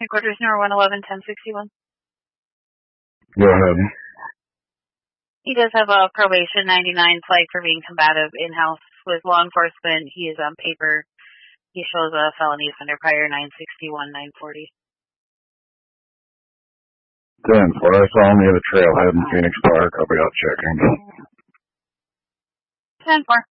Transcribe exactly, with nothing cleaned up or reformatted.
Headquarters number one eleven ten sixty-one. Go ahead. He does have a probation ninety-nine flag for being combative in-house with law enforcement. He is on paper. He shows a felony offender prior nine sixty-one nine forty. ten four, I saw him near the trailhead in Phoenix Park. I'll be out checking. ten four.